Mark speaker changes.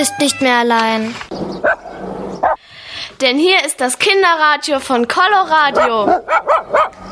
Speaker 1: bist nicht mehr allein.
Speaker 2: Denn hier ist das Kinderradio von Coloradio.